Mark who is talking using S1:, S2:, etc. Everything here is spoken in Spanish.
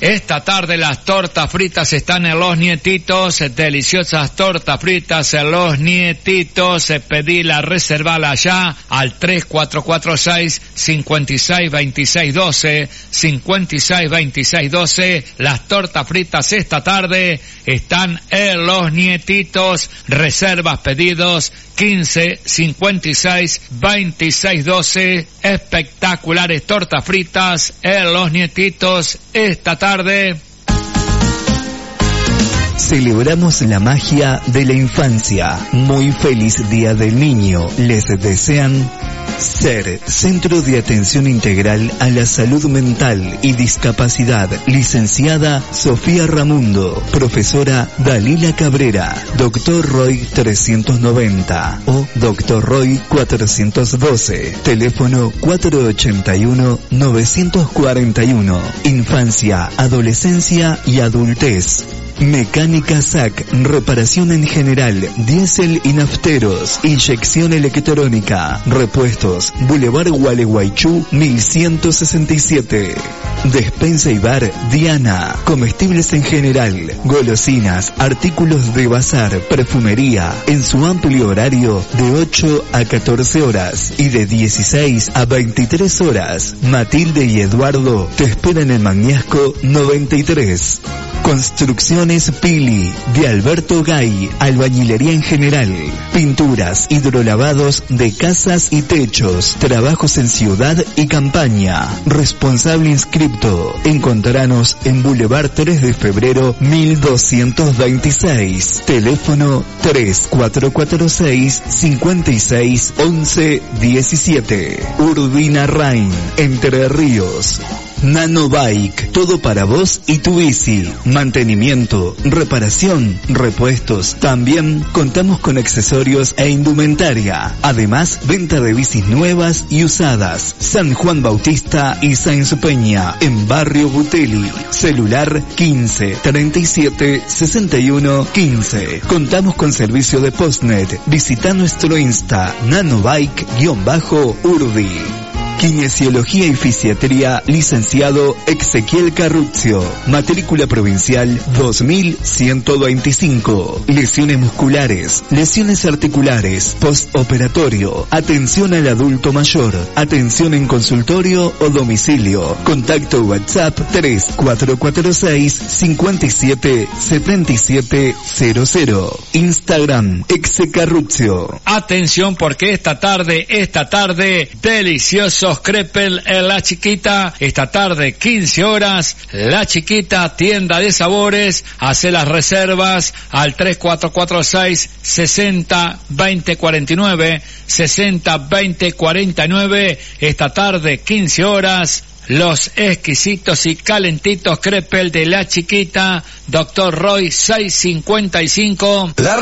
S1: Esta tarde las tortas fritas están en Los Nietitos, deliciosas tortas fritas en Los Nietitos. Pedila, reservala ya al 3446-562612, 562612. Las tortas fritas esta tarde están en Los Nietitos. Reservas, pedidos 1556-2612. Espectaculares tortas fritas en Los Nietitos esta tarde.
S2: Celebramos la magia de la infancia. Muy feliz Día del Niño. Les desean SER, Centro de Atención Integral a la Salud Mental y Discapacidad. Licenciada Sofía Ramundo. Profesora Dalila Cabrera. Dr. Roy 390 o Dr. Roy 412. Teléfono 481-941. Infancia, adolescencia y adultez. Mecánica SAC, reparación en general, diésel y nafteros, inyección electrónica, repuestos, Boulevard Gualeguaychú 1167. Despensa y bar Diana, comestibles en general, golosinas, artículos de bazar, perfumería, en su amplio horario de 8 a 14 horas y de 16 a 23 horas. Matilde y Eduardo te esperan en Magnasco 93. Construcciones Pili, de Alberto Gay, albañilería en general, pinturas, hidrolavados de casas y techos, trabajos en ciudad y campaña. Responsable inscripto. Encontranos en Boulevard 3 de Febrero 1226. Teléfono 3446-561117. Urbina Rain, Entre Ríos. Nanobike, todo para vos y tu bici. Mantenimiento, reparación, repuestos. También contamos con accesorios e indumentaria. Además, venta de bicis nuevas y usadas. San Juan Bautista y Sáenz Peña, en Barrio Butelli. Celular 15 37 61 15. Contamos con servicio de Postnet. Visita nuestro Insta, nanobike_urbi. Kinesiología y Fisiatría, licenciado Ezequiel Carruzio. Matrícula provincial 2125. Lesiones musculares, lesiones articulares, postoperatorio, atención al adulto mayor, atención en consultorio o domicilio. Contacto WhatsApp 3446-577700. Instagram Carruzio.
S1: Atención, porque esta tarde, deliciosos crepes en La Chiquita. Esta tarde, 15 horas, La Chiquita, tienda de sabores. Hace las reservas al 3446-602049, 602049. Esta tarde, 15 horas, los exquisitos y calentitos crepes de La Chiquita. Dr. Roy 655.